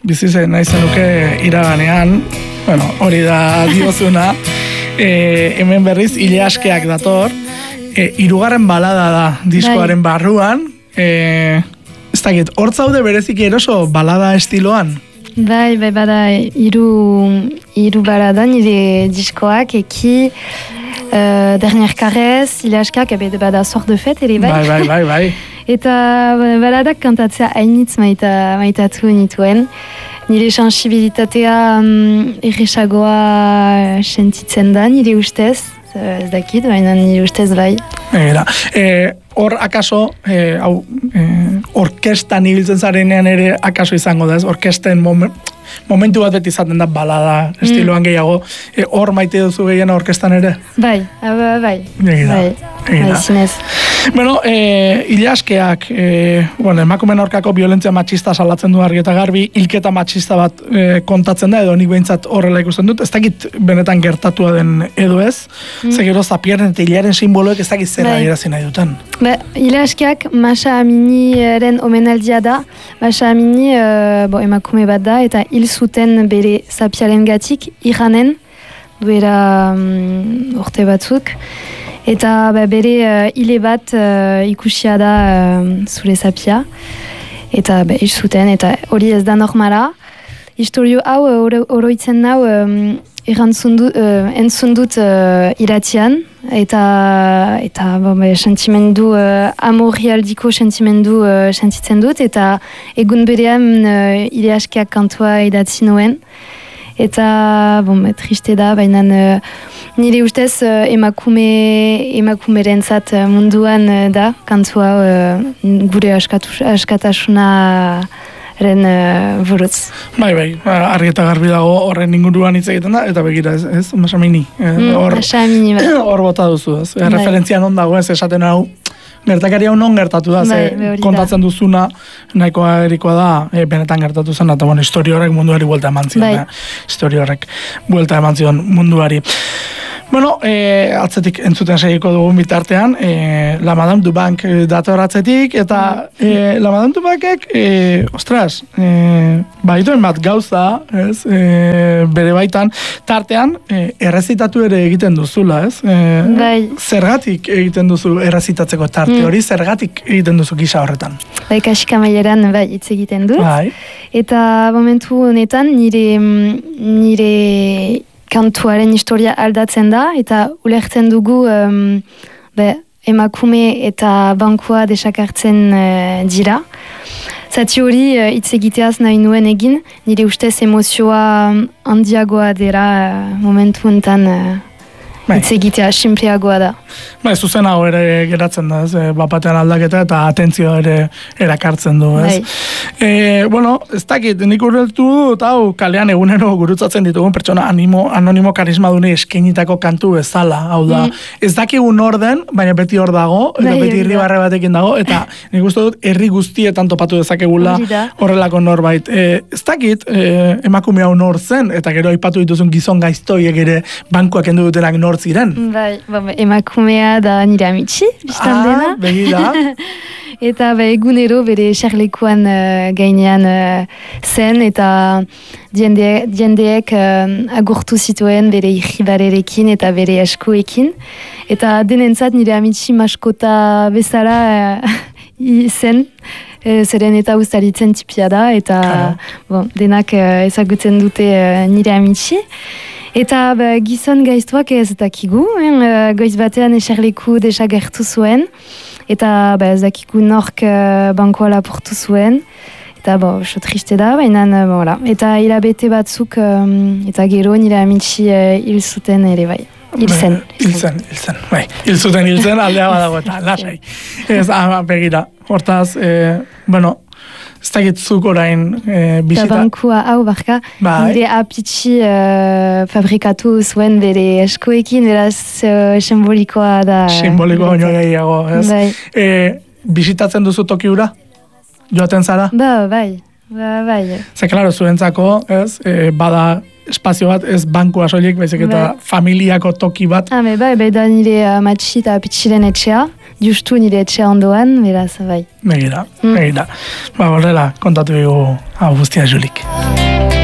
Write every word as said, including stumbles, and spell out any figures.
bizitzen nahi zenuke iraganean, bueno, hori da diozuna, e, hemen berriz Ile Askeak dator, e, hirugarren balada da diskoaren barruan, e, ez dakit, hor zaude bereziki eroso balada estiloan? Bai, bai, bada, hiru hiru balada nire diskoak, eki, uh, Dernière Caresse, Ile Askeak, ebe bada Soir de Fête, ere bai. Bai, bai, bai, bai. Eta baladak kantatzea hainitz maita, maitatu nituen. Nire sensibilitatea um, erresagoa sentitzen da, nire ustez. Ez dakit, baina nire ustez bai. Era, e, hor akaso, e, hau, e, orkestan ibiltzen zarenean ere akaso izango da, ez? Orkesten momen, momentu bat beti izaten da balada estiloan mm. gehiago. E, hor maite duzu gehiena orkestan ere? Bai, bai, bai. Egira, bai. Egira. Bai, zinez. Bueno, e, Ile Askeak, e, bueno, emakumeen aurkako violentzia matxista salatzen du argi eta garbi, hilketa matxista bat e, kontatzen da, edo nik behintzat horrela ikusten dut, ez dakit benetan gertatua den edo ez, mm. ze gero Zapierren eta Ilaren simboloek ez dakit zera irazi nahi duten. Ba, Ile Askeak Masha Aminiren omenaldia da, Masha Amini uh, bo, emakume bat da, eta hil zuten bere Zapiaren gatik, Iranen, duera um, urte batzuk, eta ba, bere uh, hile bat uh, ikusia da uh, zure Zapia, eta ba, hil zuten, eta hori ez da normala. Historio hau oro, oroitzen nau um, erantzundu, uh, entzundut uh, iratian, eta eta bon, be, sentimendu uh, amorialdiko sentimendu uh, sentitzen dut, eta egun berean uh, Ile Askeak kantua idatzi nuen, eta bon, be, triste da, baina uh, nire ustez uh, emakume emakumerentzat uh, munduan uh, da kantua uh, gure askatu, askatasuna ren uh, buruz. Bai, bai, argi eta garbi dago horren inguruan hitz egiten da, eta begira ez, ez, Masamini. Hor mm, hor bota duzu, ez. Bai. Referentzia non dago, ez, esaten hau, gertakari hau non gertatu da, bai, ze kontatzen duzuna, nahikoa erikoa da, e, benetan gertatu zen, eta bueno, historia horrek munduari buelta eman zion, bai. Historia horrek buelta eman zion munduari. Bueno, eh, atzetik entzuten segiko dugun bitartean, eh, La Madame du Bank dator atzetik, eta eh, La Madame du Bankek, eh, ostras, eh, baituen bat gauza, ez, eh, bere baitan, tartean, eh, errezitatu ere egiten duzula, ez? Eh, bai. Zergatik egiten duzu errezitatzeko tarte hori, mm. zergatik egiten duzu gisa horretan? Bai, kasika maileran bai, hitz egiten dut. Bai. Eta momentu honetan, nire, nire kantuaren historia aldatzen da, eta ulertzen dugu um, be, emakume eta bankua desakartzen uh, dira. Zati hori hitz uh, egiteaz nahi nuen egin, nire ustez emozioa handiagoa dira uh, momentu honetan uh, hitz egitea sinpleagoa da. Ba, ez zuzen hau ere geratzen da, ez, e, bapatean aldaketa eta atentzio ere erakartzen du, ez. E, bueno, ez dakit, nik urreltu dut, hau, kalean egunero gurutzatzen ditugun pertsona animo, anonimo karisma dune eskenitako kantu bezala, hau da. Mm. Ez dakigun orden, baina beti hor dago, eta bai, beti irribarre batekin dago, eta nik uste dut, herri guztietan topatu dezakegula horrelako norbait. E, ez dakit, e, emakume hau nor zen, eta gero aipatu dituzun gizon gaiztoiek ere bankuak endu dutenak nor ziren. Bai, bon, emakumea da nire amitsi, biztan dena. Ah, begira. Eta ba, egunero bere xarlekuan uh, gainean uh, zen, eta diende, diendeek uh, agurtu zituen bere irribarerekin eta bere eskuekin. Eta denentzat nire amitsi maskota bezala uh, zen, uh, zeren eta ustaritzen tipia da, eta bon, denak uh, ezagutzen dute uh, nire amitsi. Eta ba, gizon gaiztuak ez dakigu, hein, goiz batean eserleku desagertu zuen, eta ba, ez dakigu nork uh, bankoa lapurtu zuen, eta bo, oso triste da, baina, voilà. Eta hilabete batzuk, um, eta gero nire amitsi uh, hil zuten ere bai. Hil zen. Hil zen, hil zen, bai. Hil zuten, hil zen, aldea badago eta, lasai. Ez, ama, begira, hortaz, eh, bueno, ez dakitzuk orain e, bisita. Eta bankua hau barka, bai. Nire apitxi uh, fabrikatu zuen bere eskoekin, beraz uh, simbolikoa da. Simbolikoa baino gehiago, ez? Bai. E, bisitatzen duzu toki hura? Joaten zara? Ba, bai. Ba, bai. Ze, klaro, zuentzako, ez? E, bada espazio bat, ez bankua soilik, baizik eta bai. Familiako toki bat. Ah, bai, bai, da nire uh, matxi eta apitxiren etxea. justu nire etxea ondoan, beraz, bai. Begira, mm. begira. Ba, horrela, kontatu dugu hau guztia Julik.